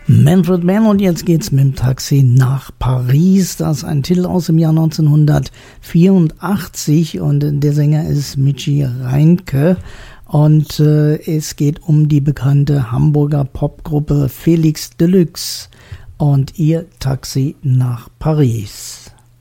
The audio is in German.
Manfred Mann, und jetzt geht's mit dem Taxi nach Paris. Das ist ein Titel aus dem Jahr 1984 und der Sänger ist Michi Reinke. Und es geht um die bekannte Hamburger Popgruppe Felix Deluxe und ihr Taxi nach Paris.